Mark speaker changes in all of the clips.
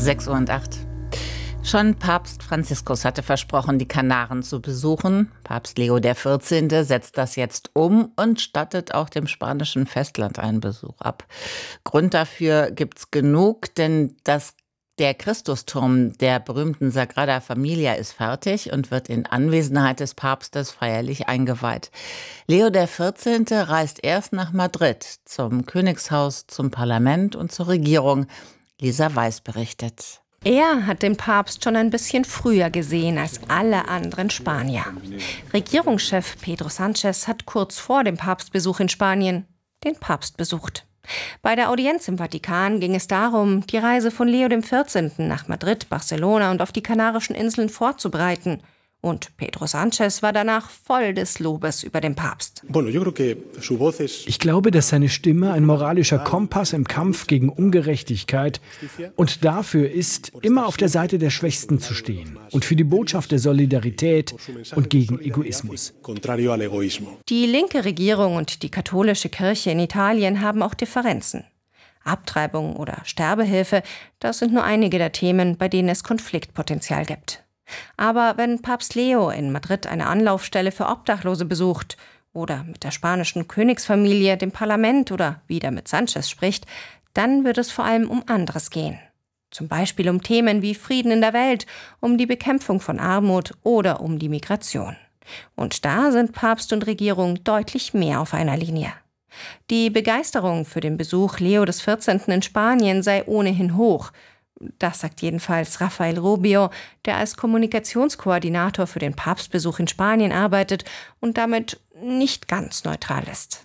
Speaker 1: 6:08 Uhr. Schon Papst Franziskus hatte versprochen, die Kanaren zu besuchen. Papst Leo XIV. Setzt das jetzt um und stattet auch dem spanischen Festland einen Besuch ab. Grund dafür gibt's genug, denn der Christusturm der berühmten Sagrada Familia ist fertig und wird in Anwesenheit des Papstes feierlich eingeweiht. Leo XIV. Reist erst nach Madrid, zum Königshaus, zum Parlament und zur Regierung. Lisa Weiß berichtet.
Speaker 2: Er hat den Papst schon ein bisschen früher gesehen als alle anderen Spanier. Regierungschef Pedro Sánchez hat kurz vor dem Papstbesuch in Spanien den Papst besucht. Bei der Audienz im Vatikan ging es darum, die Reise von Leo XIV. Nach Madrid, Barcelona und auf die Kanarischen Inseln vorzubereiten. Und Pedro Sánchez war danach voll des Lobes über den Papst.
Speaker 3: Ich glaube, dass seine Stimme ein moralischer Kompass im Kampf gegen Ungerechtigkeit und dafür ist, immer auf der Seite der Schwächsten zu stehen und für die Botschaft der Solidarität und gegen Egoismus.
Speaker 2: Die linke Regierung und die katholische Kirche in Italien haben auch Differenzen. Abtreibung oder Sterbehilfe, das sind nur einige der Themen, bei denen es Konfliktpotenzial gibt. Aber wenn Papst Leo in Madrid eine Anlaufstelle für Obdachlose besucht oder mit der spanischen Königsfamilie, dem Parlament oder wieder mit Sánchez spricht, dann wird es vor allem um anderes gehen. Zum Beispiel um Themen wie Frieden in der Welt, um die Bekämpfung von Armut oder um die Migration. Und da sind Papst und Regierung deutlich mehr auf einer Linie. Die Begeisterung für den Besuch Leo XIV. In Spanien sei ohnehin hoch. Das sagt jedenfalls Rafael Rubio, der als Kommunikationskoordinator für den Papstbesuch in Spanien arbeitet und damit nicht ganz neutral ist.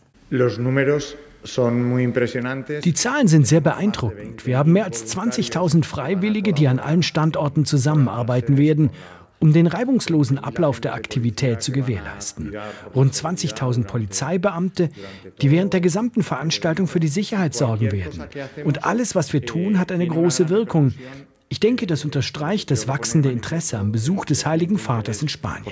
Speaker 3: Die Zahlen sind sehr beeindruckend. Wir haben mehr als 20.000 Freiwillige, die an allen Standorten zusammenarbeiten werden, um den reibungslosen Ablauf der Aktivität zu gewährleisten. Rund 20.000 Polizeibeamte, die während der gesamten Veranstaltung für die Sicherheit sorgen werden. Und alles, was wir tun, hat eine große Wirkung. Ich denke, das unterstreicht das wachsende Interesse am Besuch des Heiligen Vaters in Spanien.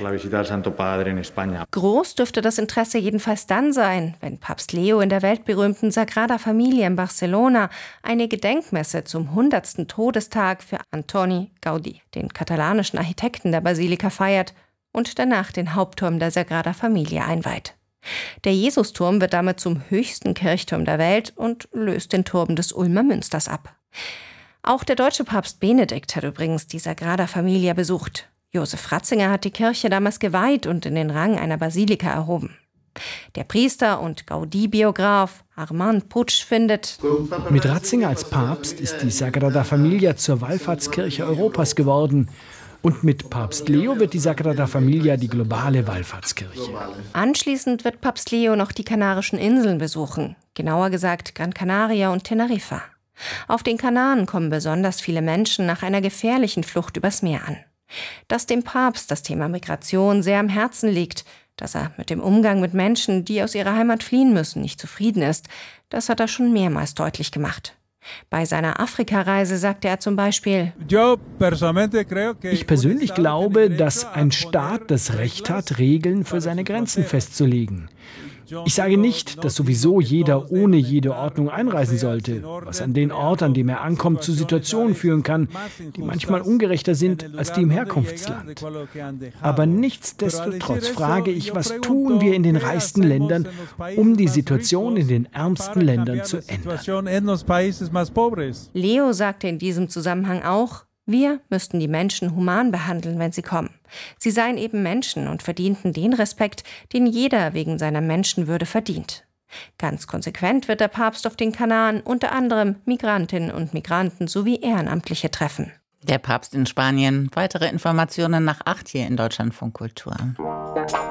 Speaker 2: Groß dürfte das Interesse jedenfalls dann sein, wenn Papst Leo in der weltberühmten Sagrada Familia in Barcelona eine Gedenkmesse zum 100. Todestag für Antoni Gaudí, den katalanischen Architekten der Basilika, feiert und danach den Hauptturm der Sagrada Familia einweiht. Der Jesusturm wird damit zum höchsten Kirchturm der Welt und löst den Turm des Ulmer Münsters ab. Auch der deutsche Papst Benedikt hat übrigens die Sagrada Familia besucht. Josef Ratzinger hat die Kirche damals geweiht und in den Rang einer Basilika erhoben. Der Priester und Gaudí-Biograf Armand Puig findet:
Speaker 3: Mit Ratzinger als Papst ist die Sagrada Familia zur Wallfahrtskirche Europas geworden. Und mit Papst Leo wird die Sagrada Familia die globale Wallfahrtskirche.
Speaker 2: Anschließend wird Papst Leo noch die Kanarischen Inseln besuchen, genauer gesagt Gran Canaria und Teneriffa. Auf den Kanaren kommen besonders viele Menschen nach einer gefährlichen Flucht übers Meer an. Dass dem Papst das Thema Migration sehr am Herzen liegt, dass er mit dem Umgang mit Menschen, die aus ihrer Heimat fliehen müssen, nicht zufrieden ist, das hat er schon mehrmals deutlich gemacht. Bei seiner Afrikareise sagte er zum Beispiel:
Speaker 3: Ich persönlich glaube, dass ein Staat das Recht hat, Regeln für seine Grenzen festzulegen. Ich sage nicht, dass sowieso jeder ohne jede Ordnung einreisen sollte, was an den Ort, an dem er ankommt, zu Situationen führen kann, die manchmal ungerechter sind als die im Herkunftsland. Aber nichtsdestotrotz frage ich, was tun wir in den reichsten Ländern, um die Situation in den ärmsten Ländern zu ändern?
Speaker 2: Leo sagte in diesem Zusammenhang auch: Wir müssten die Menschen human behandeln, wenn sie kommen. Sie seien eben Menschen und verdienten den Respekt, den jeder wegen seiner Menschenwürde verdient. Ganz konsequent wird der Papst auf den Kanaren unter anderem Migrantinnen und Migranten sowie Ehrenamtliche treffen.
Speaker 1: Der Papst in Spanien. Weitere Informationen nach 8 hier in Deutschlandfunk Kultur.